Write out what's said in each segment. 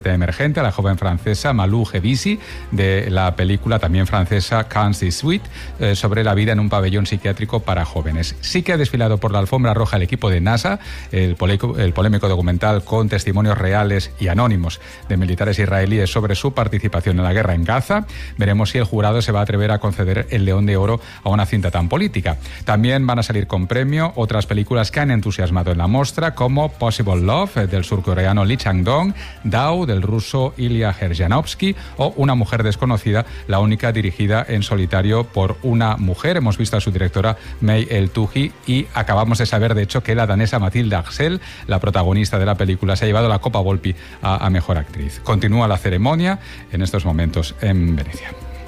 emergente, a la joven francesa Malou Gebisi, de la película también francesa Cannes de Suite, sobre la vida en un pabellón psiquiátrico para jóvenes. Sí que ha desfilado por la alfombra roja el equipo de NASA, el polémico documental con testimonios reales y anónimos de militares israelíes sobre su participación en la guerra en Gaza. Veremos si el jurado se va a atrever a conceder el León de Oro a una cinta tan política. También van a salir con premio otras películas que han entusiasmado en la mostra, como Possible Love, del surcoreano Lee Chang-dong, Dao, del ruso Ilya Herjanovsky, o Una mujer desconocida, la única dirigida en solitario por una mujer. Hemos visto a su directora May El-Touhi y acabamos de saber, de hecho, que la danesa Mathilde Axel, la protagonista de la película, se ha llevado la Copa Volpi a Mejor Actriz. Continúa la ceremonia en estos momentos en Venecia.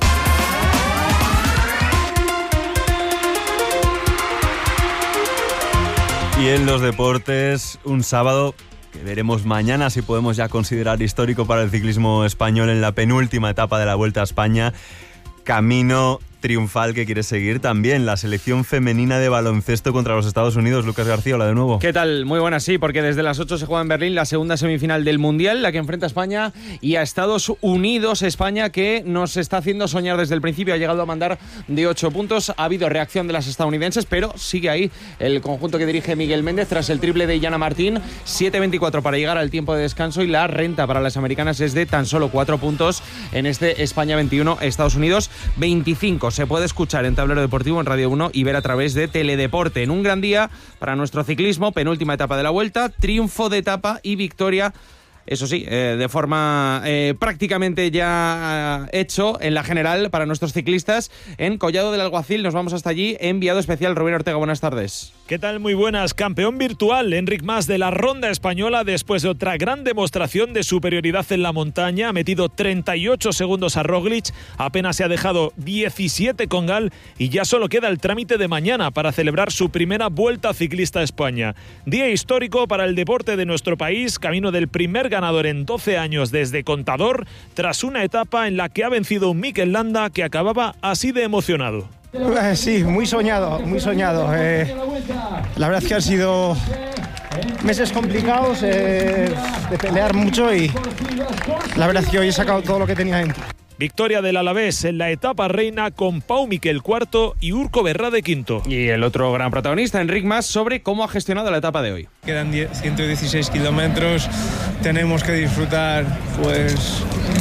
Y en los deportes, un sábado que veremos mañana si podemos ya considerar histórico para el ciclismo español en la penúltima etapa de la Vuelta a España. Camino triunfal que quiere seguir también la selección femenina de baloncesto contra los Estados Unidos. Lucas García, hola de nuevo. ¿Qué tal? Muy buenas, sí, porque desde las 8 se juega en Berlín la segunda semifinal del Mundial, la que enfrenta a España y a Estados Unidos. España, que nos está haciendo soñar desde el principio, ha llegado a mandar de 8 puntos. Ha habido reacción de las estadounidenses, pero sigue ahí el conjunto que dirige Miguel Méndez tras el triple de Iliana Martín. 7:24 para llegar al tiempo de descanso, y la renta para las americanas es de tan solo 4 puntos en este España 21, Estados Unidos 25. Se puede escuchar en Tablero Deportivo, en Radio 1, y ver a través de Teledeporte. En un gran día para nuestro ciclismo, penúltima etapa de la Vuelta, triunfo de etapa y victoria, eso sí, de forma prácticamente ya hecho en la general para nuestros ciclistas en Collado del Alguacil. Nos vamos hasta allí. Enviado especial Rubén Ortega, buenas tardes. ¿Qué tal? Muy buenas. Campeón virtual Enric Mas de la ronda española después de otra gran demostración de superioridad en la montaña. Ha metido 38 segundos a Roglic, apenas se ha dejado 17 con Gal y ya solo queda el trámite de mañana para celebrar su primera Vuelta Ciclista a España. Día histórico para el deporte de nuestro país, camino del primer ganador en 12 años desde Contador, tras una etapa en la que ha vencido un Mikel Landa que acababa así de emocionado. Sí, muy soñado, muy soñado. La verdad es que han sido meses complicados, de pelear mucho, y la verdad es que hoy he sacado todo lo que tenía dentro. Victoria del Alavés en la etapa reina con Pau Miquel cuarto y Urco Berrade quinto. Y el otro gran protagonista, Enric Mas, sobre cómo ha gestionado la etapa de hoy. Quedan 116 kilómetros, tenemos que disfrutar pues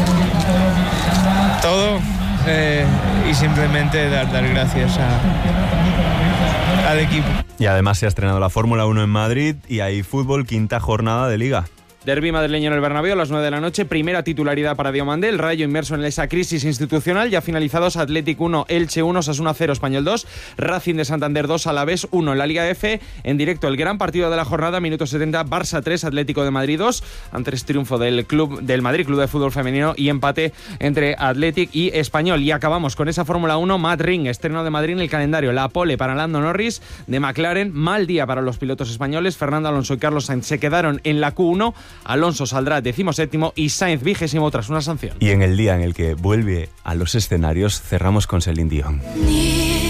todo y simplemente dar gracias al equipo. Y además se ha estrenado la Fórmula 1 en Madrid y hay fútbol, quinta jornada de Liga. Derbi madrileño en el Bernabéu a las 9 de la noche, primera titularidad para Diomandé, el Rayo inmerso en esa crisis institucional, ya finalizados Athletic 1, Elche 1, Osasuna 0, Español 2, Racing de Santander 2, Alavés 1. En la Liga F, en directo el gran partido de la jornada, minuto 70, Barça 3, Atlético de Madrid 2, antes triunfo del Madrid Club de Fútbol Femenino y empate entre Athletic y Español. Y acabamos con esa Fórmula 1, Mad Ring, estreno de Madrid en el calendario, la pole para Lando Norris de McLaren, mal día para los pilotos españoles, Fernando Alonso y Carlos Sainz se quedaron en la Q1, Alonso saldrá 17º y Sainz 20º tras una sanción. Y en el día en el que vuelve a los escenarios, cerramos con Celine Dion.